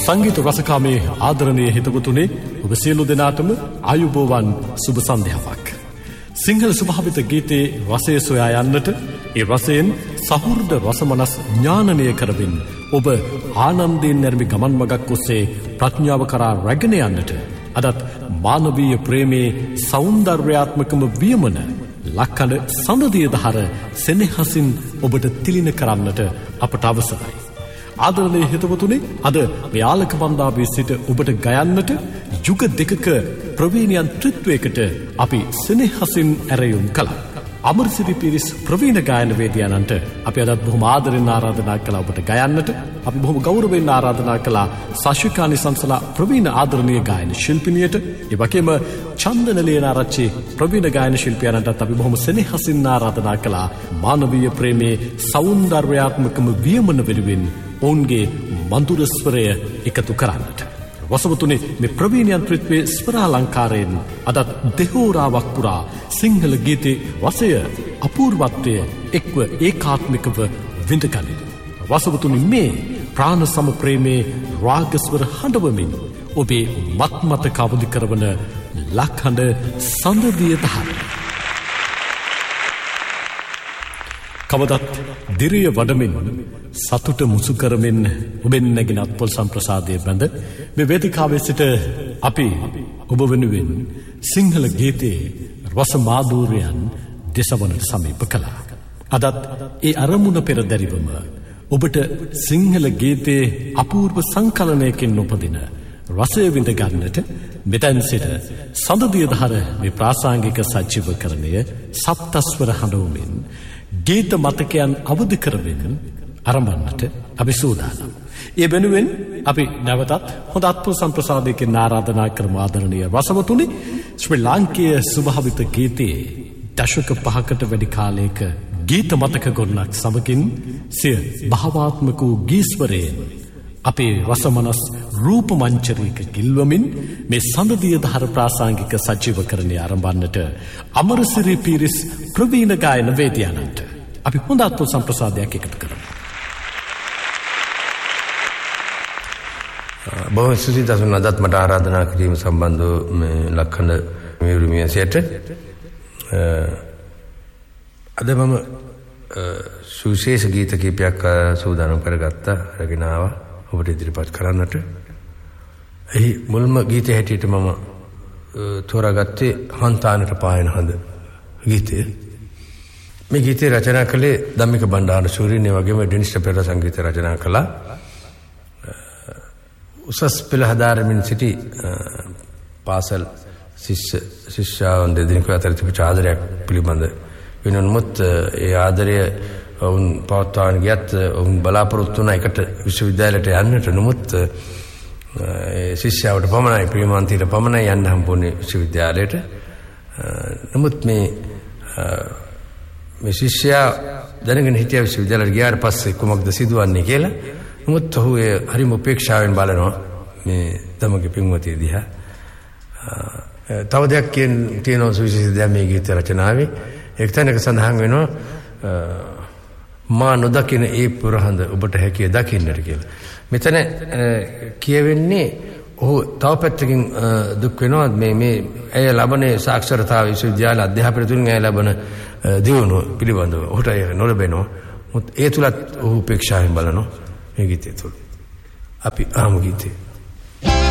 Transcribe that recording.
සංගීත රසකාමේ ආදරණීය හිතවතුනි ඔබ සියලු දෙනාටම ආයුබෝවන් සුබ සන්ධ්‍යාවක්. සිංහල ස්වභාවිත ගීතේ රසය සොයා යන්නට ඒ රසයෙන් සහෘද රසමනස් ඥානනය කරමින් ඔබ ආනන්දයෙන් නැරඹි ගමන් මගක් ඔස්සේ ප්‍රඥාව කරා රැගෙන යන්නට අදත් මානවීය ප්‍රේමයේ සෞන්දර්යාත්මකම වියමන ලක්කඩ සඳදිය දහර සෙනෙහසින් ඔබට තිලින කරන්නට අපට අවසරයි. ආදරණීය හිතවතුනි, අද මේ ආලක බන්ධාවේ සිට ඔබට ගයන්නට යුග දෙකක ප්‍රවීණයන් ත්‍රිත්වයකට අපි සෙනෙහසින් ඇරයුම් කළා. අමරසිරි පිරිස් ප්‍රවීණ ගායන වේදිකාවන්ට අපි අදත් බොහොම ආදරෙන් ආරාධනා කළා ඔබට ගයන්නට. අපි බොහොම ගෞරවයෙන් ආරාධනා කළා සාශිකානි සංසලා ප්‍රවීණ ආදරණීය ගායන ශිල්පිනියට. ඒ වගේම චන්දන ලේනාරච්චි ප්‍රවීණ ගායන ශිල්පියාණන්ටත් අපි බොහොම සෙනෙහසින් ආරාධනා කළා මානවීය ප්‍රේමයේ සෞන්දර්යාත්මකම වියමන වෙනුවෙන් ඔවුන්ගේ මధుර ස්වරය එකතු කරන්නට. වසවතුනේ මේ ප්‍රවීණයන් ත්‍රිත්වයේ ස්වරාලංකාරයෙන් අදත් දෙහෝරාවක් පුරා සිංහල ගීතේ රසය අපූර්වත්වය එක්ව ඒකාත්මිකව විඳගනිමු. වසවතුනේ මේ ප්‍රාණ සම ප්‍රේමේ රාගස්වර හඬවමින් ඔබේ මත්මත කවදි කරවන ලක්හඬ සඳදිය දහර. කවදත් දිරිය වඩමින් සතුට මුසු කරමින් ඔබෙන් නැගෙන අත්පොල් සම්ප්‍රසාදයේ බඳ මේ වේදිකාවේ සිට අපි ඔබ වෙනුවෙන් සිංහල ගීතේ රස මාධුර්යයන් දෙසවනට සමීප කළා. අදත් ඒ අරමුණ පෙරදැරිවම ඔබට සිංහල ගීතේ අපූර්ව සංකලනයකින් උපදින රසය විඳ ගන්නට මෙතෙන් සිට සඳදිය දහර මේ ප්‍රාසංගික සජීවකරණය සප්තස්වර හඬවමින් ගීත මතකයන් අවදි කරගෙන ආරම්භන්නට අපි සූදානම්. ඒ වෙනුවෙන් අපි නැවතත් හොඳ අත්පොල් සම්ප්‍රසාදයකින් ආරාධනා කරමු ආදරණීය රසවතුනි. ශ්‍රී ලාංකීය ස්වභාවිත ගීතයේ දශක 5කට වැඩි කාලයක ගීත මතක ගොන්නක් සමගින් සිය භාවාත්මක වූ ගීස්වරයෙන් අපේ රසමනස් රූප මංචරයක ගිල්වමින් මේ සඳදිය දහර ප්‍රාසංගික සජීවකරණය ආරම්භන්නට අමරසිරි පිරිස් ප්‍රවීණ ගායන වේදිකාවන්ට අපි හොඳ අත්පොල් සම්ප්‍රසාදයක් එකතු කරමු. බොහොම සුසිතසුන් අදත් මට ආරාධනා කිරීම සම්බන්ධව මේ ලක්හඬ මියුරුමියසයට අද මම සුවිශේෂ ගීත කීපයක් සූදානම් කරගත්තා, රැගෙන ආවා ඔබට ඉදිරිපත් කරන්නට. එහි මුල්ම ගීතය හැටියට මම තෝරාගත්තේ හන්තානට පායන හඳ ගීතය. මේ ගීතය රචනා කළේ ධම්මික බණ්ඩාර සූරීන්, ඒ වගේම ඩෙනිස් පෙරේරා සංගීත රචනා කළා. උසස් පෙළ හදාරමින් සිටි පාසල් ශිෂ්‍යාවන් දෙදෙනෙකු අතර තිබුණු ආදරයක් පිළිබඳ වෙනමුත් ඒ ආදරය ඔවුන් පවත්වාගෙන ගියත් ඔවුන් බලාපොරොත්තු වුණ එකට විශ්වවිද්‍යාලයට යන්නට. නමුත් ශිෂ්‍යාවට පමණයි, ප්‍රේමාන්තියට පමණයි යන්න හම්බුනේ විශ්වවිද්‍යාලයට. නමුත් මේ ශිෂ්‍යයා දැනගෙන හිටියා විශ්වවිද්‍යාලයට ගියාට පස්සේ කුමක්ද සිදුවන්නේ කියලා. නමුත් ඔහු හරිම උපේක්ෂාවෙන් බලනවා මේ තමගේ පින්වතිය දිහා. තව දෙයක් තියෙනවා සුවිශේෂ දෙයක් මේ ගීත රචනාවේ. එක් තැනක සඳහන් වෙනවා මා නොදකින ඒ පුරහඳ ඔබට හැකිය දකින්නට කියලා. මෙතන කියවෙන්නේ ඔහු තව පැත්තකින් දුක් වෙනවා මේ ඇය ලබන සාක්ෂරතාව විශ්වවිද්‍යාල අධ්‍යාපනය තුලින් ඇය ලබන දියුණුව පිළිබඳව ඔහුට ඒක නොලැබෙනවා. මොකද ඒ තුලත් ඔහු උපේක්ෂාවෙන් බලනවා මේ ගීතය තුල. අපි ආමු ගීතේ